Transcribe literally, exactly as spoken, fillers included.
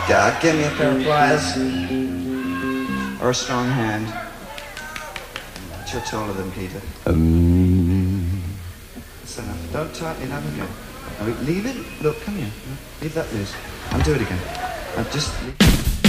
God, give me a pair of pliers. Or a strong hand. But you're taller than Peter. Um. That's enough. Don't tighten it up again. No, leave it. Look, come here. Leave that loose. And do it again. And just... Leave